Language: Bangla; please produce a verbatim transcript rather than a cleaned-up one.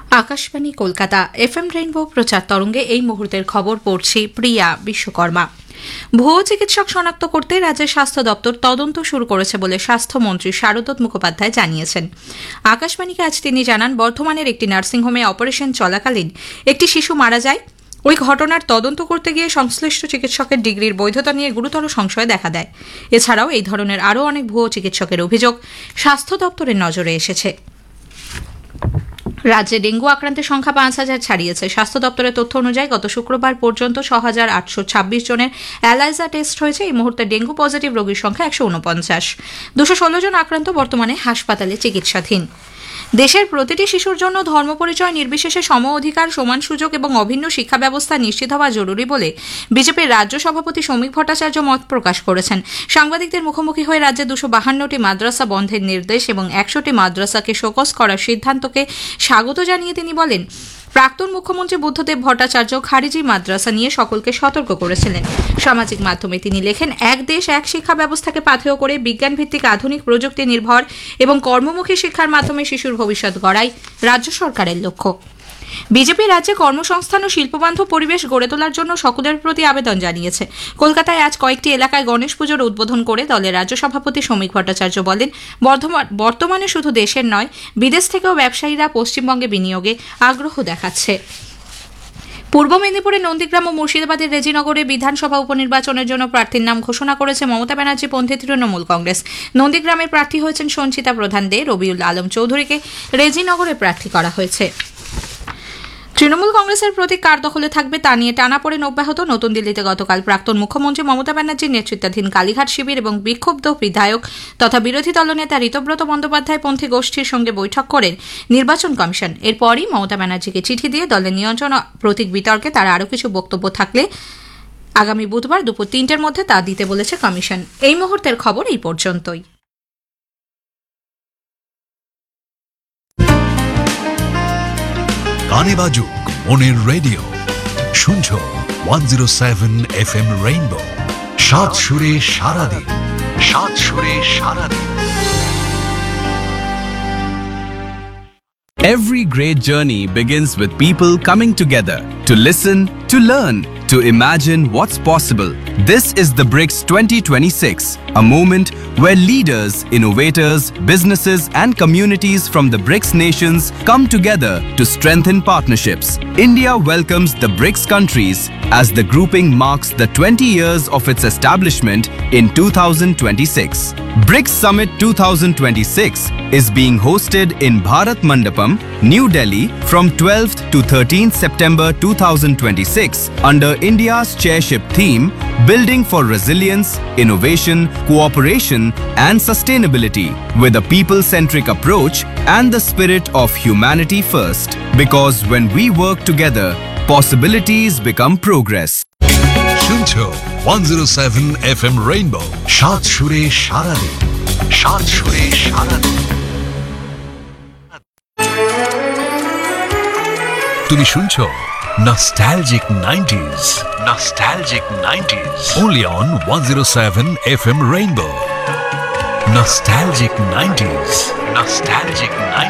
আকাশবাণী কলকাতা এফএম রেইনবো প্রচার তরঙ্গে এই মুহূর্তের খবর পড়ছি প্রিয়া বিশ্বকর্মা। ভুয়ো চিকিৎসক শনাক্ত করতে রাজ্যের স্বাস্থ্য দপ্তর তদন্ত শুরু করেছে বলে স্বাস্থ্যমন্ত্রী শারদত্ত মুখোপাধ্যায় জানিয়েছেন। আকাশবাণীকে আজ তিনি জানান, বর্ধমানের একটি নার্সিংহোমে অপারেশন চলাকালীন একটি শিশু মারা যায়। ওই ঘটনার তদন্ত করতে গিয়ে সংশ্লিষ্ট চিকিৎসকের ডিগ্রির বৈধতা নিয়ে গুরুতর সংশয় দেখা দেয়। এছাড়াও এই ধরনের আরও অনেক ভুয়ো চিকিৎসকের অভিযোগ স্বাস্থ্য দপ্তরের নজরে এসেছে। রাজ্যে ডেঙ্গু আক্রান্তের সংখ্যা পাঁচ হাজার ছাড়িয়েছে। স্বাস্থ্য দপ্তরের তথ্য অনুযায়ী গত শুক্রবার পর্যন্ত ছ হাজার আটশো ছাব্বিশ জনের অ্যালাইজা টেস্ট হয়েছে। এই মুহূর্তে ডেঙ্গু পজিটিভ রোগীর সংখ্যা একশো উনপঞ্চাশ। দুশো ষোলো জন আক্রান্ত বর্তমানে হাসপাতালে চিকিৎসাধীন। দেশের প্রতিটি শিশুর জন্য ধর্মপরিচয় নির্বিশেষে সম অধিকার, সমান সুযোগ এবং অভিন্ন শিক্ষা ব্যবস্থা নিশ্চিত হওয়া জরুরি বলে বিজেপির রাজ্য সভাপতি শ্রমিক ভট্টাচার্য মত প্রকাশ করেছেন। সাংবাদিকদের মুখোমুখি হয়ে রাজ্যে দুশো বাহান্নটি মাদ্রাসা বন্ধের নির্দেশ এবং একশোটি মাদ্রাসাকে শোকজ করার সিদ্ধান্তকে স্বাগত জানিয়ে তিনি বলেন, প্রাক্তন মুখ্যমন্ত্রী বুদ্ধদেব ভট্টাচার্য খারিজি মাদ্রাসা নিয়ে সকলকে সতর্ক করেছিলেন। সামাজিক মাধ্যমে তিনি লেখেন, এক দেশ এক শিক্ষা ব্যবস্থাকে পাথেয় করে বিজ্ঞানভিত্তিক আধুনিক প্রযুক্তি নির্ভর এবং কর্মমুখী শিক্ষার মাধ্যমে শিশুর ভবিষ্যৎ গড়াই রাজ্য সরকারের লক্ষ্য। বিজেপি রাজ্যে কর্মসংস্থান ও শিল্পবান্ধব পরিবেশ গড়ে তোলার জন্য সকলের প্রতি আবেদন জানিয়েছে। কলকাতায় আজ কয়েকটি এলাকায় গণেশ পুজোর উদ্বোধন করে দলের রাজ্য সভাপতি শ্রমিক ভট্টাচার্য বলেন, বর্তমানে শুধু দেশের নয়, বিদেশ থেকেও ব্যবসায়ীরা পশ্চিমবঙ্গে বিনিয়োগে আগ্রহ দেখাচ্ছে। পূর্ব মেদিনীপুরের নন্দীগ্রাম ও মুর্শিদাবাদের রেজিনগরে বিধানসভা উপনির্বাচনের জন্য প্রার্থীর নাম ঘোষণা করেছে মমতা ব্যানার্জি পন্থী তৃণমূল কংগ্রেস। নন্দীগ্রামের প্রার্থী হয়েছেন সঞ্চিতা প্রধান দে। রবিউল আলম চৌধুরীকে রেজিনগরে প্রার্থী করা হয়েছে। তৃণমূল কংগ্রেসের প্রতীক কার দখলে থাকবে তা নিয়ে টানাপোড়েন অব্যাহত। নতুন দিল্লিতে গতকাল প্রাক্তন মুখ্যমন্ত্রী মমতা ব্যানার্জির নেতৃত্বাধীন কালীঘাট শিবির এবং বিক্ষুব্ধ বিধায়ক তথা বিরোধী দলনেতা ঋতব্রত বন্দ্যোপাধ্যায় পন্থী গোষ্ঠীর সঙ্গে বৈঠক করেন নির্বাচন কমিশন। এরপরই মমতা ব্যানার্জিকে চিঠি দিয়ে দলের নিয়ন্ত্রণ প্রতীক বিতর্কে তার আরও কিছু বক্তব্য থাকলে আগামী বুধবার দুপুর তিনটের মধ্যে তা দিতে বলেছে কমিশন। এই মুহূর্তের খবর এই পর্যন্তই। গানে বাজুক মনের রেডিও, শুনছো one zero seven F M rainbow. সাত সুরে সারাদিন, সাত সুরে সারাদিন। Every great journey begins with people coming together to listen, to learn, to imagine what's possible. This is the BRICS twenty twenty-six, a moment where leaders, innovators, businesses and communities from the BRICS nations come together to strengthen partnerships. India welcomes the BRICS countries as the grouping marks the twenty years of its establishment in two thousand twenty-six. BRICS Summit twenty twenty-six is being hosted in Bharat Mandapam, New Delhi from twelfth to thirteenth September two thousand twenty-six under India's chairship theme, Building for Resilience, Innovation, Cooperation and Sustainability, with a people-centric approach and the spirit of humanity first. Because when we work together, possibilities become progress. শুনছো one zero seven F M rainbow. সাত সুরে সারাদিন, সাত সুরে সারাদিন। তুমি শুনছো Nostalgic nineties, Nostalgic nineties, only on one oh seven F M Rainbow. Nostalgic nineties, Nostalgic nineties.